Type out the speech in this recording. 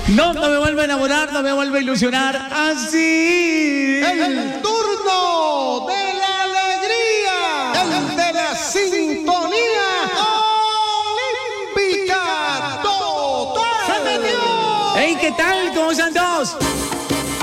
No me vuelve a enamorar, no me vuelve a ilusionar. Así. El turno de la alegría. El de la sintonía olímpica total. ¡Hey! ¿Qué tal? ¿Cómo están todos?